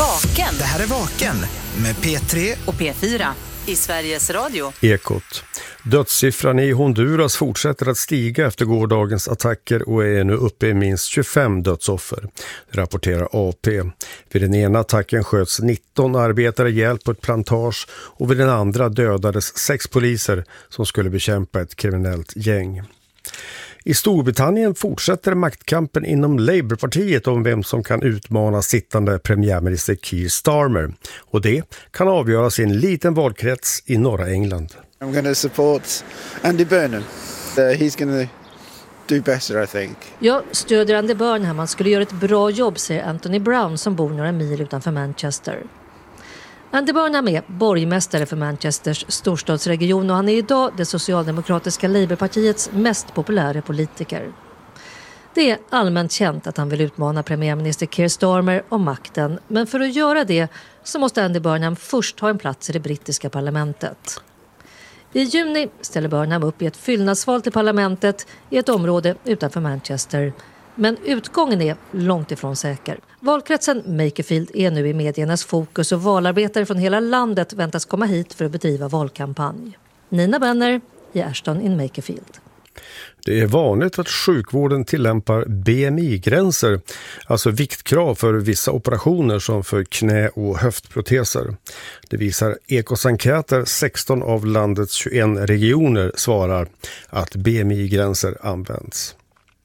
Vaken. Det här är Vaken med P3 och P4 i Sveriges Radio. Ekot. Dödssiffran i Honduras fortsätter att stiga efter gårdagens attacker och är nu uppe i minst 25 dödsoffer. Det rapporterar AP. Vid den ena attacken sköts 19 arbetare ihjäl på ett plantage och vid den andra dödades 6 poliser som skulle bekämpa ett kriminellt gäng. I Storbritannien fortsätter maktkampen inom Labourpartiet om vem som kan utmana sittande premiärminister Keir Starmer. Och det kan avgöras i en liten valkrets i norra England. I'm going to support Andy Burnham. He's going to do better, I think. Jag stödjer Andy Burnham. Han skulle göra ett bra jobb, säger Anthony Brown som bor några mil utanför Manchester. Andy Burnham är borgmästare för Manchesters storstadsregion och han är idag det socialdemokratiska Labourpartiets mest populära politiker. Det är allmänt känt att han vill utmana premiärminister Keir Starmer om makten, men för att göra det så måste Andy Burnham först ha en plats i det brittiska parlamentet. I juni ställer Burnham upp i ett fyllnadsval till parlamentet i ett område utanför Manchester. Men utgången är långt ifrån säker. Valkretsen Makerfield är nu i mediernas fokus och valarbetare från hela landet väntas komma hit för att bedriva valkampanj. Nina Benner i Ashton in Makerfield. Det är vanligt att sjukvården tillämpar BMI-gränser, alltså viktkrav för vissa operationer som för knä- och höftproteser. Det visar Ekots enkäter. 16 av landets 21 regioner svarar att BMI-gränser används.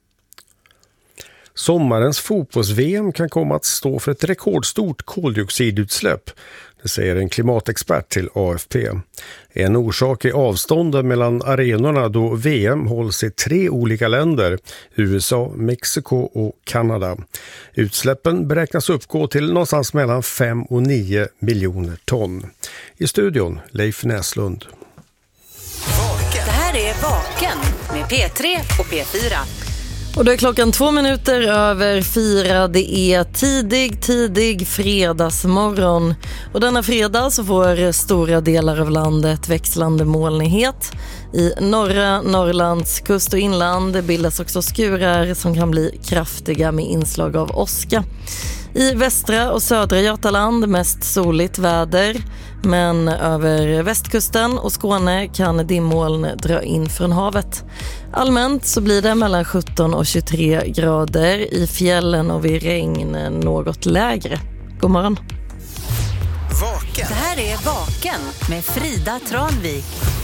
Sommarens fotbolls-VM kan komma att stå för ett rekordstort koldioxidutsläpp. Det säger en klimatexpert till AFP. En orsak är avstånden mellan arenorna då VM hålls i 3 olika länder, USA, Mexiko och Kanada. Utsläppen beräknas uppgå till någonstans mellan 5 och 9 miljoner ton. I studion, Leif Näslund. Det här är Vaken med P3 och P4. Och då är klockan 4:02. Det är tidig fredagsmorgon. Och denna fredag så får stora delar av landet växlande molnighet. I norra Norrlands kust och inland bildas också skurar som kan bli kraftiga med inslag av åska. I västra och södra Götaland mest soligt väder, men över västkusten och Skåne kan dimmoln dra in från havet. Allmänt så blir det mellan 17 och 23 grader, i fjällen och vid regn något lägre. God morgon. Vaken. Det här är Vaken med Frida Tranvik.